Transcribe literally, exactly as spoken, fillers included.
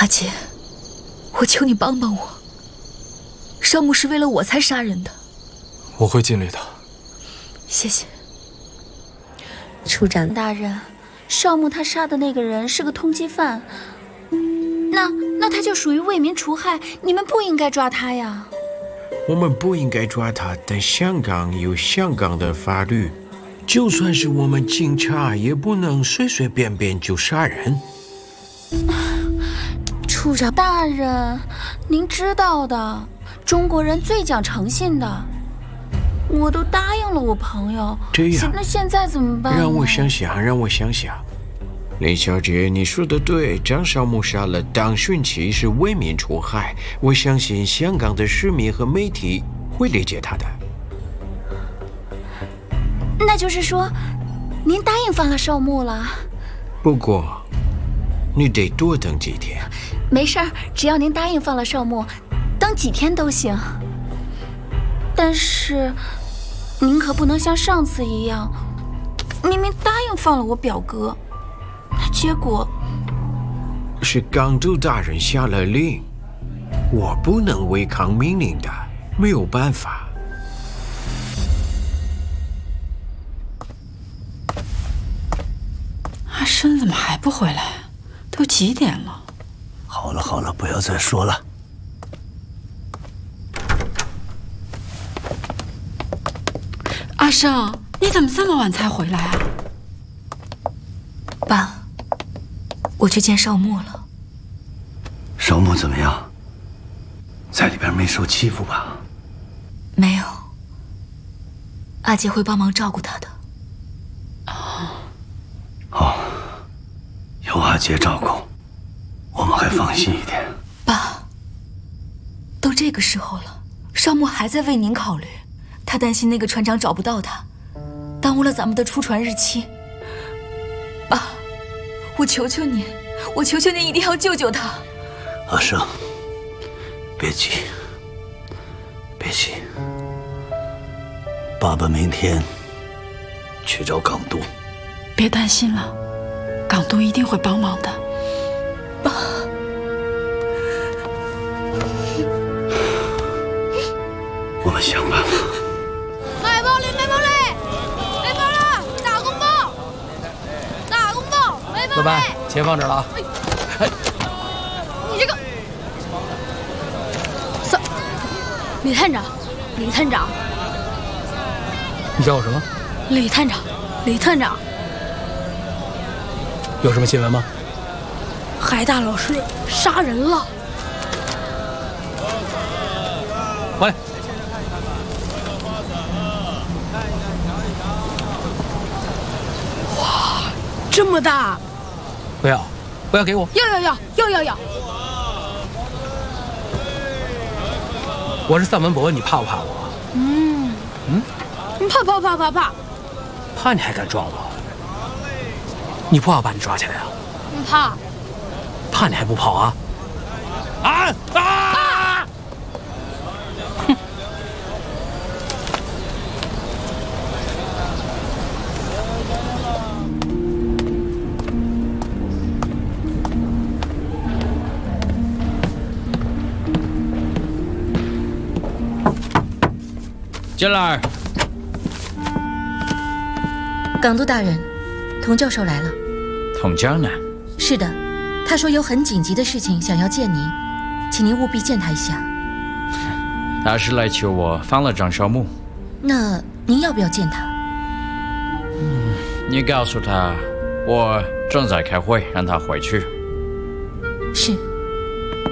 阿杰，我求你帮帮我。少木是为了我才杀人的。 我会尽力的。 谢谢。 处长大人，少木他杀的那个人是个通缉犯，那那他就属于为民除害，你们不应该抓他呀。 我们不应该抓他，但香港有香港的法律，就算是我们警察，也不能随随便便就杀人。 处长大人，您知道的，中国人最讲诚信的。我都答应了我朋友， 这样， 那现在怎么办？ 让我想想，让我想想。林小姐，你说的对，张少木杀了党讯奇是为民除害，我相信香港的市民和媒体会理解他的。 那就是说，您答应放了少木了？ 不过，你得多等几天。 没事儿，只要您答应放了少木，等几天都行。但是，您可不能像上次一样，明明答应放了我表哥，结果是港督大人下了令，我不能违抗命令的，没有办法。 阿生怎么还不回来？都几点了？ 好了好了，不要再说了。 阿生，你怎么这么晚才回来啊？ 爸，我去见少木了。 少木怎么样？在里边没受欺负吧？ 没有，阿杰会帮忙照顾他的。 好，有阿杰照顾，我们还放心一点。 爸，都这个时候了，少木还在为您考虑，他担心那个船长找不到他，耽误了咱们的出船日期。爸，我求求您，我求求您一定要救救他。 阿生，别急，别急，爸爸明天去找港督。 别担心了，港督一定会帮忙的。 爸， 我们想办法。 卖暴力，卖暴力，卖暴了！大公报，大公报，卖暴力！ 老板，钱放这儿了啊。 哎，你这个，三，李探长，李探长， 你叫我什么？ 李探长，李探长。 有什么新闻吗？ 海大老师杀人了。 回来。 哇，这么大！ 不要，不要给我！ 要要要要要要！ 我是萨文博，你怕不怕我？ 嗯嗯，怕怕怕怕怕！ 怕你还敢撞我？你不怕我把你抓起来啊？ 怕。 怕你还不跑啊？啊啊！哼！ 进来。 港督大人，童教授来了。 童江呢？ 是的，他说有很紧急的事情想要见您，请您务必见他一下。 他是来求我放了张少木。 那您要不要见他？ 嗯，你告诉他，我正在开会，让他回去。 是。